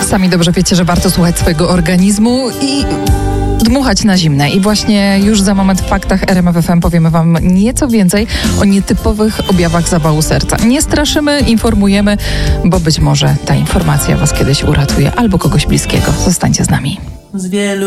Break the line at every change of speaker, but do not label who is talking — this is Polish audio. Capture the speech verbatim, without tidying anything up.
Sami dobrze wiecie, że warto słuchać swojego organizmu i dmuchać na zimne. I właśnie już za moment w faktach R M F F M powiemy wam nieco więcej o nietypowych objawach zawału serca. Nie straszymy, informujemy, bo być może ta informacja was kiedyś uratuje albo kogoś bliskiego. Zostańcie z nami.
Z wielu